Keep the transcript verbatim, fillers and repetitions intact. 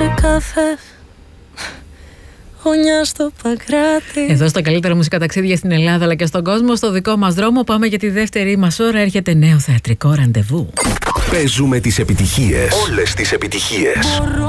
σε καφέ. Γωνιά στο Παγκράτη. Εδώ στα καλύτερα μουσικά ταξίδια στην Ελλάδα αλλά και στον κόσμο, στο δικό μας δρόμο, πάμε για τη δεύτερη μας ώρα. Έρχεται νέο θεατρικό ραντεβού. Παίζουμε τις επιτυχίες. Όλες τις επιτυχίες.